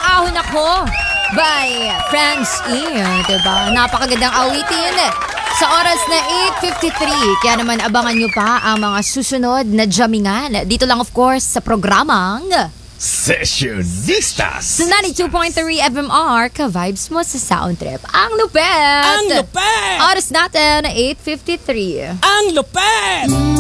Maahon Ako by Franz E. Diba? Napakagandang awitin. Sa oras na 8:53, kaya naman abangan nyo pa ang mga susunod na jamingan. Dito lang of course sa programang Sessionistas sa 92.3 FMR, ka-vibes mo sa Sound Trip. Ang lupet! Ang lupet! Oras natin, 8:53. Ang lupet!